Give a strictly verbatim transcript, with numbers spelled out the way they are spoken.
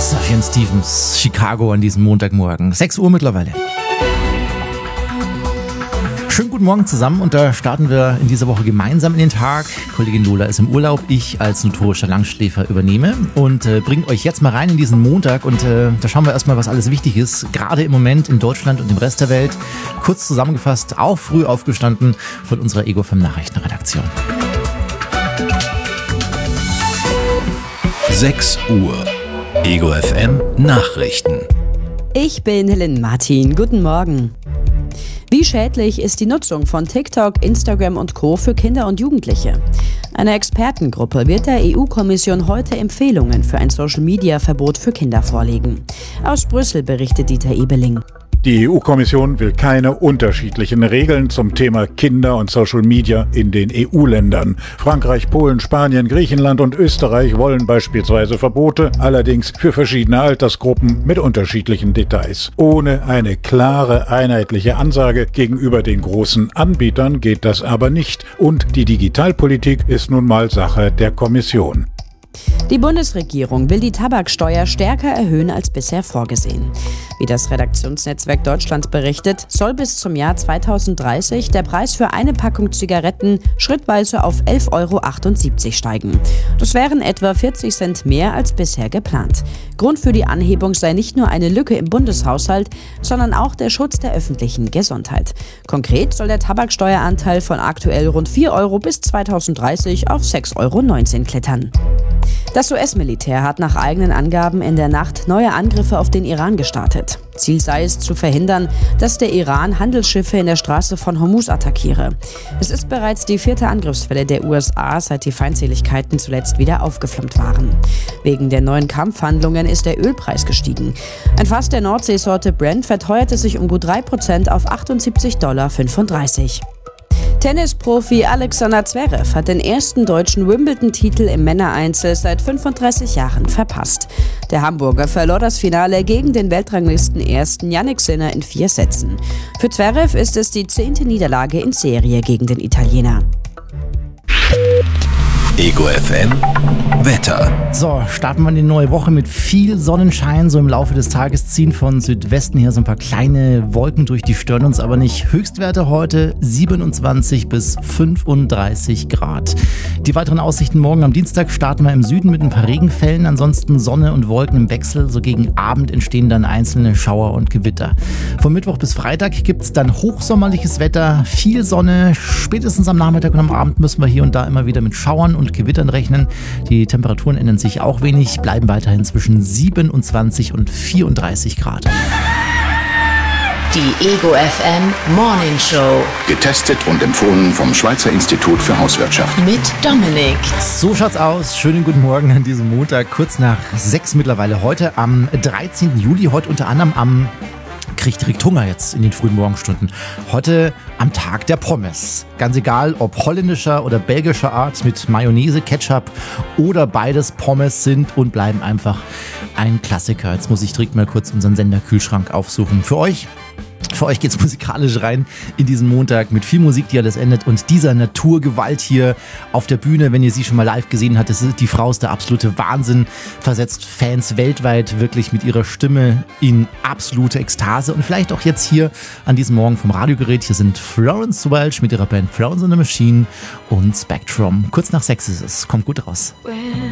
Sufjan Stevens, Chicago an diesem Montagmorgen. sechs Uhr mittlerweile. Schönen guten Morgen zusammen und da starten wir in dieser Woche gemeinsam in den Tag. Kollegin Lola ist im Urlaub, ich als notorischer Langschläfer übernehme und äh, bringe euch jetzt mal rein in diesen Montag und äh, da schauen wir erstmal, was alles wichtig ist, gerade im Moment in Deutschland und im Rest der Welt. Kurz zusammengefasst, auch früh aufgestanden von unserer Ego fünf Nachrichtenredaktion. sechs Uhr. Ego F M Nachrichten. Ich bin Helen Martin. Guten Morgen. Wie schädlich ist die Nutzung von TikTok, Instagram und Co. für Kinder und Jugendliche? Eine Expertengruppe wird der E U-Kommission heute Empfehlungen für ein Social-Media-Verbot für Kinder vorlegen. Aus Brüssel berichtet Dieter Ebeling. Die E U-Kommission will keine unterschiedlichen Regeln zum Thema Kinder und Social Media in den E U-Ländern. Frankreich, Polen, Spanien, Griechenland und Österreich wollen beispielsweise Verbote, allerdings für verschiedene Altersgruppen mit unterschiedlichen Details. Ohne eine klare, einheitliche Ansage gegenüber den großen Anbietern geht das aber nicht. Und die Digitalpolitik ist nun mal Sache der Kommission. Die Bundesregierung will die Tabaksteuer stärker erhöhen als bisher vorgesehen. Wie das Redaktionsnetzwerk Deutschland berichtet, soll bis zum Jahr zweitausenddreißig der Preis für eine Packung Zigaretten schrittweise auf elf Euro achtundsiebzig steigen. Das wären etwa vierzig Cent mehr als bisher geplant. Grund für die Anhebung sei nicht nur eine Lücke im Bundeshaushalt, sondern auch der Schutz der öffentlichen Gesundheit. Konkret soll der Tabaksteueranteil von aktuell rund vier Euro bis zweitausenddreißig auf sechs Euro neunzehn klettern. Das U S-Militär hat nach eigenen Angaben in der Nacht neue Angriffe auf den Iran gestartet. Ziel sei es, zu verhindern, dass der Iran Handelsschiffe in der Straße von Hormuz attackiere. Es ist bereits die vierte Angriffswelle der U S A, seit die Feindseligkeiten zuletzt wieder aufgeflammt waren. Wegen der neuen Kampfhandlungen ist der Ölpreis gestiegen. Ein Fass der Nordseesorte Brent verteuerte sich um gut drei Prozent auf achtundsiebzig Komma fünfunddreißig Dollar. Tennisprofi Alexander Zverev hat den ersten deutschen Wimbledon-Titel im Männereinzel seit fünfunddreißig Jahren verpasst. Der Hamburger verlor das Finale gegen den Weltranglisten-Ersten Jannik Sinner in vier Sätzen. Für Zverev ist es die zehnte Niederlage in Serie gegen den Italiener. Ego F M Wetter. So, starten wir in die neue Woche mit viel Sonnenschein. So im Laufe des Tages ziehen von Südwesten her so ein paar kleine Wolken durch, die stören uns aber nicht. Höchstwerte heute siebenundzwanzig bis fünfunddreißig Grad. Die weiteren Aussichten morgen am Dienstag starten wir im Süden mit ein paar Regenfällen. Ansonsten Sonne und Wolken im Wechsel. So gegen Abend entstehen dann einzelne Schauer und Gewitter. Von Mittwoch bis Freitag gibt es dann hochsommerliches Wetter, viel Sonne. Spätestens am Nachmittag und am Abend müssen wir hier und da immer wieder mit Schauern und Gewittern rechnen. Die Temperaturen ändern sich auch wenig, bleiben weiterhin zwischen siebenundzwanzig und vierunddreißig Grad. Die Ego F M Morning Show. Getestet und empfohlen vom Schweizer Institut für Hauswirtschaft. Mit Dominik. So schaut's aus. Schönen guten Morgen an diesem Montag, kurz nach sechs mittlerweile. Heute am dreizehnten Juli, heute unter anderem am kriegt direkt Hunger jetzt in den frühen Morgenstunden. Heute am Tag der Pommes. Ganz egal, ob holländischer oder belgischer Art mit Mayonnaise, Ketchup oder beides, Pommes sind und bleiben einfach ein Klassiker. Jetzt muss ich direkt mal kurz unseren Senderkühlschrank aufsuchen. Für euch Für euch geht's musikalisch rein in diesen Montag mit viel Musik, die alles endet und dieser Naturgewalt hier auf der Bühne. Wenn ihr sie schon mal live gesehen habt, das ist, die Frau ist der absolute Wahnsinn, versetzt Fans weltweit wirklich mit ihrer Stimme in absolute Ekstase und vielleicht auch jetzt hier an diesem Morgen vom Radiogerät. Hier sind Florence Welch mit ihrer Band Florence and the Machine und Spectrum. Kurz nach sechs ist es, kommt gut raus.